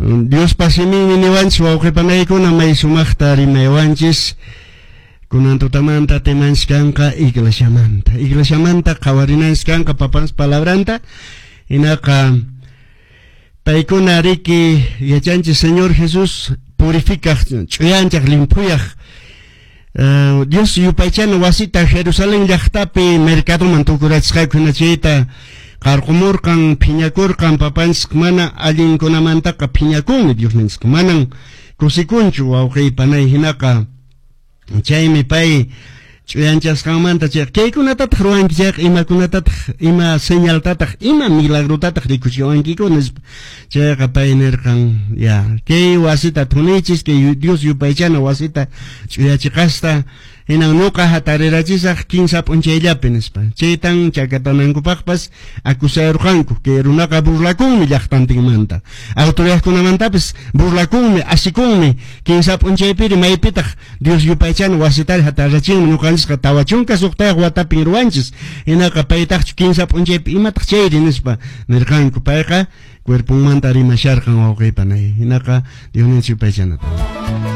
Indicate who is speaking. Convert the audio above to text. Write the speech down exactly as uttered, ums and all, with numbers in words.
Speaker 1: Dios pasimini niwanchis wawqipanaykuna may sumaqta rimaywanchis kunantutamanta temanchkanqa iglesiamanta iglesiamanta qawarinanskanqa papas palabranta hinaqa paykuna riki yachanchis Señor Jesús purificaq ch'uyanchaq limpuyaq uh, Dios yupaychana wasita Jerusalén llaqtapi mercadoman tukurachishqaykuna chayta qarqumurqan phiñakurqan papanchik mana allinkunamantaqa phiñakunmi Dios ninchik manan kusikunchu wawqiypanay hinaqa chaymi pay ch'uyanchasqanmanta chay kaykunatataq ruwankichaq imakunatataq ima señaltataq ima milagrutataq rikuchiwankiku nispa chayqa pay nirqan ya kay wasita thunichis kay Dios yupaychana wasita ch'uyachiqasta hinan nuqa hatarirachisaq kinsa p'unchayllapi nispa chaytan chakatanankupaqpas acusarqanku kay runaqa burlakunmi llaqtantinmanta autoridadkunamantapis burlakunmi asikunmi kinsa p'unchaypiri maypitaq Dios yupaychana wasitari hatarachinmi nuqanchikqa tawachunka suqtayaq watapin ruwanchis hinaqa paytaqchu kinsa p'unchaypi imataq chayri nispa nirqanku payqa cuerpunmanta rimasharqan wawqiypanay hinaqa Dios ninchik yupaychanata